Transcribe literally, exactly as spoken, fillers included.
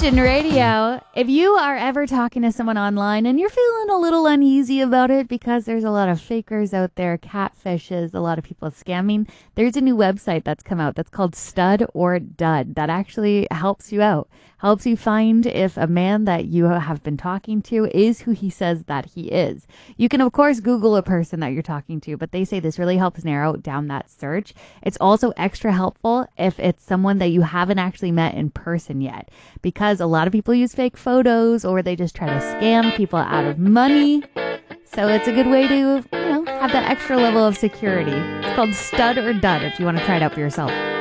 Christian radio. If you are ever talking to someone online and you're feeling a little uneasy about it because there's a lot of fakers out there, catfishes, a lot of people scamming, there's a new website that's come out that's called Stud or Dud that actually helps you out, helps you find if a man that you have been talking to is who he says that he is. You can, of course, Google a person that you're talking to, but they say this really helps narrow down that search. It's also extra helpful if it's someone that you haven't actually met in person yet, because a lot of people use fake photos or they just try to scam people out of money. So it's a good way to, you know, have that extra level of security. It's called Stud or Dud if you want to try it out for yourself.